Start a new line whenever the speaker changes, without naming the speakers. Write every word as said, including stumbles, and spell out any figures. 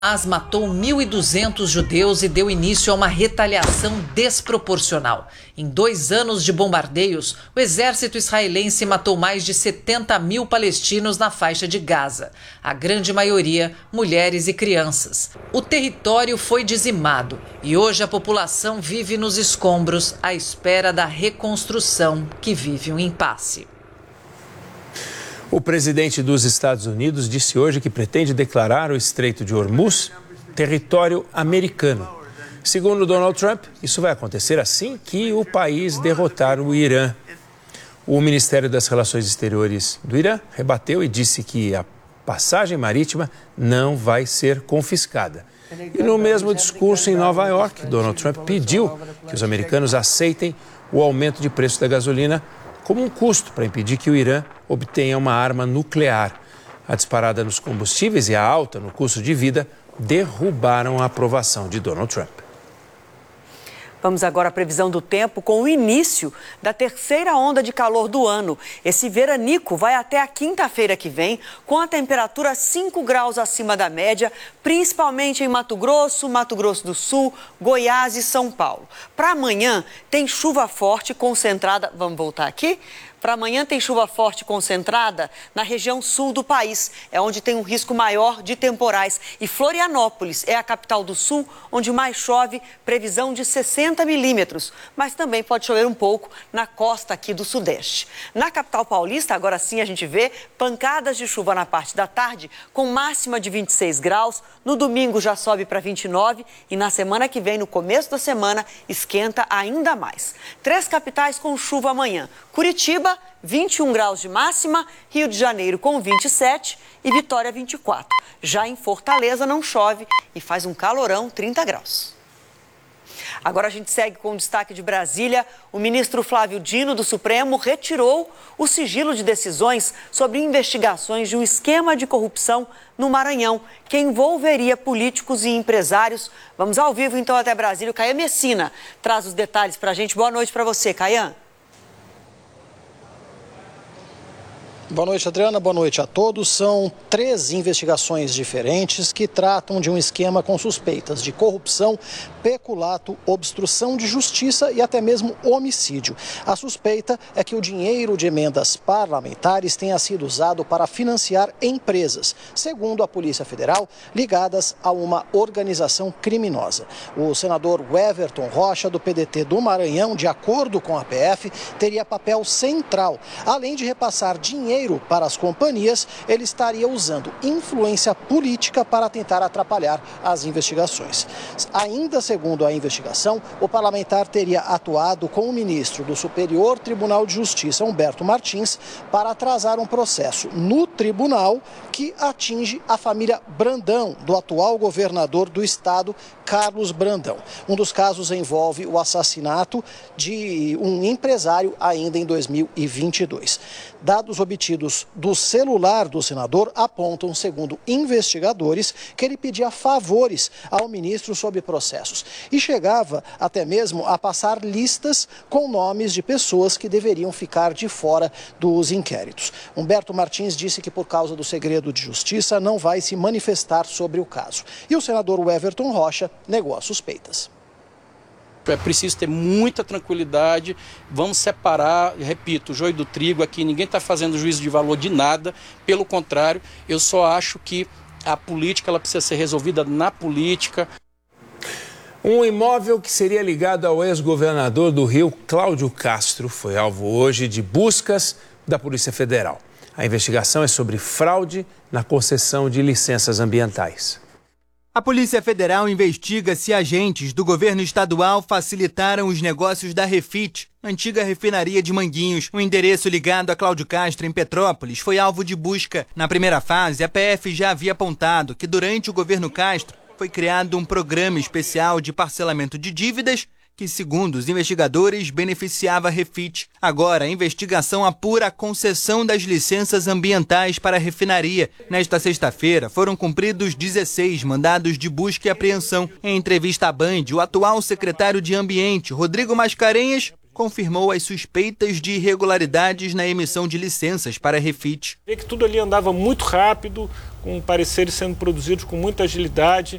Hamas matou mil e duzentos judeus e deu início a uma retaliação desproporcional. Em dois anos de bombardeios, o exército israelense matou mais de setenta mil palestinos na faixa de Gaza, a grande maioria mulheres e crianças. O território foi dizimado e hoje a população vive nos escombros à espera da reconstrução que vive um impasse.
O presidente dos Estados Unidos disse hoje que pretende declarar o Estreito de Hormuz território americano. Segundo Donald Trump, isso vai acontecer assim que o país derrotar o Irã. O Ministério das Relações Exteriores do Irã rebateu e disse que a passagem marítima não vai ser confiscada. E no mesmo discurso em Nova York, Donald Trump pediu que os americanos aceitem o aumento de preço da gasolina como um custo para impedir que o Irã obtenha uma arma nuclear. A disparada nos combustíveis e a alta no custo de vida derrubaram a aprovação de Donald Trump.
Vamos agora à previsão do tempo com o início da terceira onda de calor do ano. Esse veranico vai até a quinta-feira que vem, com a temperatura cinco graus acima da média, principalmente em Mato Grosso, Mato Grosso do Sul, Goiás e São Paulo. Para amanhã tem chuva forte concentrada, vamos voltar aqui? Para amanhã tem chuva forte concentrada na região sul do país, é onde tem um risco maior de temporais. E Florianópolis é a capital do sul, onde mais chove, previsão de sessenta milímetros. Mas também pode chover um pouco na costa aqui do sudeste. Na capital paulista, agora sim a gente vê pancadas de chuva na parte da tarde, com máxima de vinte e seis graus. No domingo já sobe para vinte e nove e na semana que vem, no começo da semana, esquenta ainda mais. Três capitais com chuva amanhã. Curitiba, vinte e um graus de máxima, Rio de Janeiro com vinte e sete e Vitória vinte e quatro. Já em Fortaleza não chove e faz um calorão, trinta graus. Agora a gente segue com o destaque de Brasília. O ministro Flávio Dino, do Supremo, retirou o sigilo de decisões sobre investigações de um esquema de corrupção no Maranhão, que envolveria políticos e empresários. Vamos ao vivo, então, até Brasília. O Caian Messina traz os detalhes para a gente. Boa noite para você, Caian.
Boa noite, Adriana. Boa noite a todos. São três investigações diferentes que tratam de um esquema com suspeitas de corrupção, peculato, obstrução de justiça e até mesmo homicídio. A suspeita é que o dinheiro de emendas parlamentares tenha sido usado para financiar empresas, segundo a Polícia Federal, ligadas a uma organização criminosa. O senador Everton Rocha, do P D T do Maranhão, de acordo com a P F, teria papel central. Além de repassar dinheiro para as companhias, ele estaria usando influência política para tentar atrapalhar as investigações. Ainda segundo a investigação, o parlamentar teria atuado com o ministro do Superior Tribunal de Justiça, Humberto Martins, para atrasar um processo no tribunal que atinge a família Brandão, do atual governador do estado, Carlos Brandão. Um dos casos envolve o assassinato de um empresário ainda em dois mil e vinte e dois. Dados obtidos do celular do senador apontam, segundo investigadores, que ele pedia favores ao ministro sobre processos e chegava até mesmo a passar listas com nomes de pessoas que deveriam ficar de fora dos inquéritos. Humberto Martins disse que, por causa do segredo de justiça, não vai se manifestar sobre o caso. E o senador Everton Rocha negou as suspeitas.
É preciso ter muita tranquilidade, vamos separar, repito, o joio do trigo aqui, ninguém está fazendo juízo de valor de nada, pelo contrário, eu só acho que a política ela precisa ser resolvida na política.
Um imóvel que seria ligado ao ex-governador do Rio, Cláudio Castro, foi alvo hoje de buscas da Polícia Federal. A investigação é sobre fraude na concessão de licenças ambientais.
A Polícia Federal investiga se agentes do governo estadual facilitaram os negócios da Refit, antiga refinaria de Manguinhos. Um endereço ligado a Cláudio Castro, em Petrópolis, foi alvo de busca. Na primeira fase, a P F já havia apontado que durante o governo Castro foi criado um programa especial de parcelamento de dívidas que, segundo os investigadores, beneficiava a Refit. Agora, a investigação apura a concessão das licenças ambientais para a refinaria. Nesta sexta-feira, foram cumpridos dezesseis mandados de busca e apreensão. Em entrevista à Band, o atual secretário de Ambiente, Rodrigo Mascarenhas, confirmou as suspeitas de irregularidades na emissão de licenças para a Refit.
Vê que tudo ali andava muito rápido, com pareceres sendo produzidos com muita agilidade.